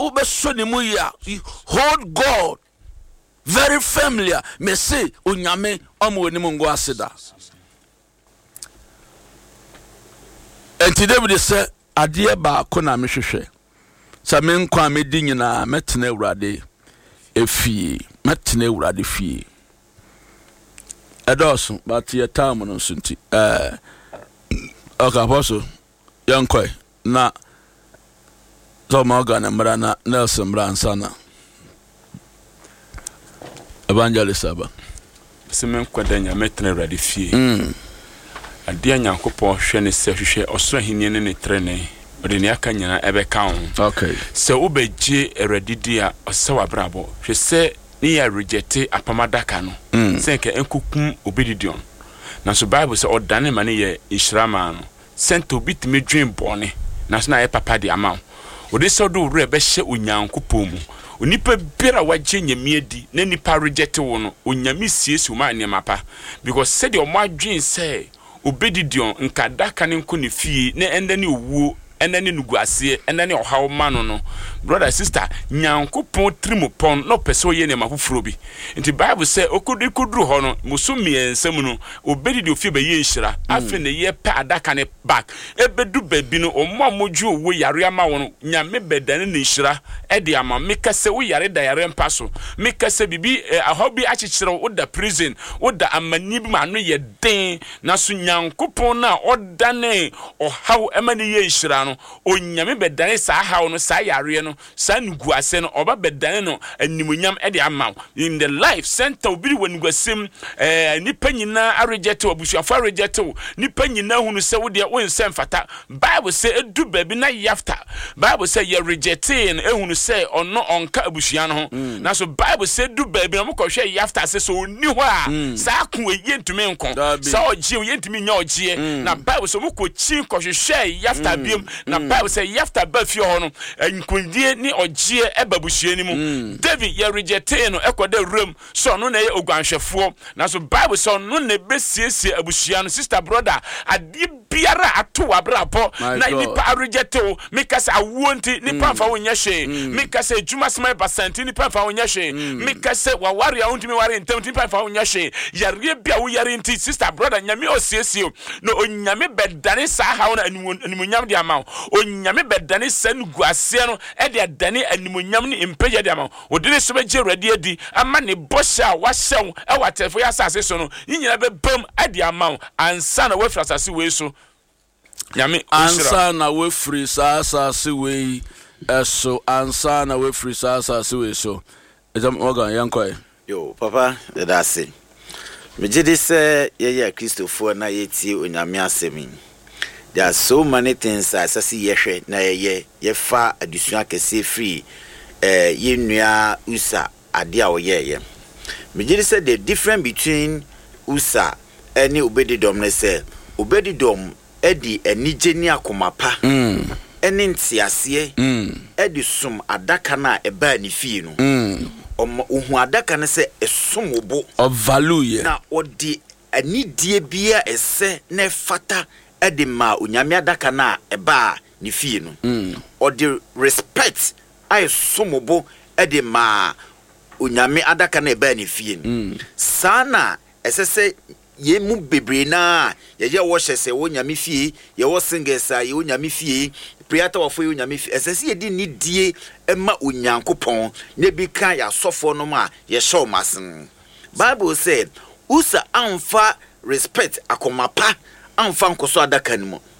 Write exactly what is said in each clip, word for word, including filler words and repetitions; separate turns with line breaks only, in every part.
ube so ni mu ya hold God very firmly. Me say onyame omo ni mu ngo aseda. Enti David say ade ba ko na me hwehwe. Sa me nkwa me di nyina metena Awurade efie, metena Awurade fie. Edoso but your time no sunti. Eh okay, apostle yankoi na so maga na mrana Nelson Bransana evangelist aba
semen kwadanya metena Awurade fie.
Mm.
Ade Nyankopon hwe ne se hwehwe osoro henie ne ne trene ode ne aka nyina ebe kan.
Okay.
Se obegye Awurade dia osewa brabo hwe se ni ya rejecte apamadaka no.
Mm.
Se nke enkukum Obedidion. Na so Bible se odane mane ye Israma no. Sent obitime dwen bone. Na so na ye papa di ama. Ode se do wure be hye Onyankopon mu. Onipa bira wagye nyame adi na nipa reject wo no onyame siesi ma nemapa because said your madwin say Obedidion nka daka ne nko ne fie na enda ne owuo enda ne nuguase enda ne ohaw mano no brother sister Nyankopon trimopon no peso ye ne mafufuro bi nti Bible say okodi kodru ho no musumi ensam no Obedidion fie be ye nhira afi ne ye pa adaka ne back ebedu babi no omo amodwu owo yare ama won nyame bedane ne nhira e de ama mekase wo yare da yare mpaso mekase bibi ahobi achichire wo da prison wo da amani bi ma no ye den na so Nyankopon na odane ohaw emane ye nhira no onyame bedane sa haw no sa yare no sa nuguase no oba bedane no animunyam e de ama in the life center obi wanugusem eh nipa nyina areject obusuafo areject nipa nyina hunu se wo de wo nsem fata Bible say edu baby na yafta Bible say ye rejecting ehunu say ono onka abusua no ho na so Bible say du baby na mokɔhwɛ yafta se so oni ho a sa ko yentumi nkɔ sa ogie yentumi nya ogie na Bible so mokɔchi kɔhwehwɛ yafta biem na Bible say yafta ba fie ho no nkundie ni ogie ebabusua ni mu David ye rejecting no ekɔda rem so no na ye ogwanhwɛfo na so Bible so no na besiesie abusua no sister brother ade biara ato abrapɔ na nipa rejecto mekasa awonti nipa fa wonya hwe mekasa adwuma sema percent nipa fa wonya hwe mekasa waware awuntimi ware ntam nipa fa wonya hwe yare bia wo yare nti sister brother nyame osiesie no onyame bedane sa hawo na animunyam de ama onyame bedane san guase no e de dane animunyam ne impeje de ama odine so beje Awurade adi ama ne bosha wahyew e watefo ya asase so no nyina be bam ade ama ansa na wafra asase we so nyame
ansa na we free sasa si we eso ansa na we free sasa si we so ejam ogan yankoi
yo papa that's it me jidi say ye ye Christopher na ye tie onyame asemi there are so many things as I see ye na ye ye fa adusua kese free eh ye nua usa ade a wo ye ye me jidi say the difference between usa and Obedidom ne say Obedidom edi enije ni akomapa
mm
eni ntiase
mm
edi sum adaka na eba ni fie no
mm
omo ohu adaka ne se esum obo
of value
na odi anidie bia ese na fata edi ma onyame adaka na eba ni fie no
mm
odi respect ai sum obo edi ma onyame adaka na eba ni fie no
mm
sana ese se ye mu bebre na ye ye wo hyese wo nyame fie ye wo singesa ye wo nyame fie priata wo fo ye nyame fie esese ye di ni die ema onyankopon ne bi kan ya sofo no ma ye show masen Bible said usa amfa respect akomapa amfa nkoso adaka ni mo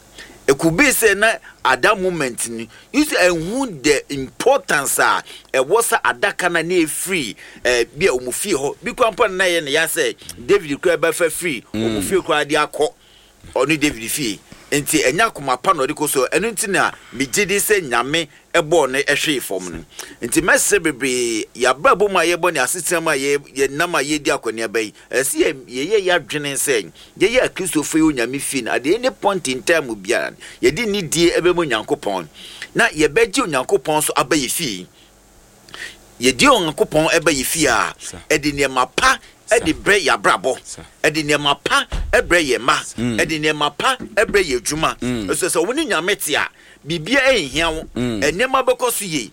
ekubi se na ada moment ni use ehun the importance a e wosa adaka na na free eh bia omufie ho bi kwampo na ye ne ya say David kura ba fa free omufie kura dia akọ oni David fie enti enya koma pa no de koso enu nti na megidi se nyame ebo ne ehwe fom no enti messe bebre ya brabo ma ye bo ne asetem ma ye ye nama ye di akoni abai ese ye ye ya dwene se ye ye Christopher yo nyame fie na de any point in time bia ye di ni die ebe mo nyankopon na ye beji onyankopon so abai fie ye di onyankopon abai fie a e di ne mapa edi bre ya brabo edi ne mapa ebre ye ma edi ne mapa ebre ye djuma so so woni nyamete a bibia ehia wo enema bekoso ye